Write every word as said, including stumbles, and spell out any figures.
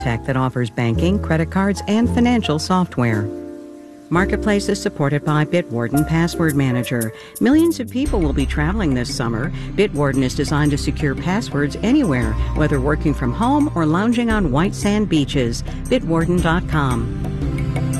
Tech that offers banking, credit cards, and financial software. Marketplace is supported by Bitwarden Password Manager. Millions of people will be traveling this summer. Bitwarden is designed to secure passwords anywhere, whether working from home or lounging on white sand beaches. Bitwarden dot com.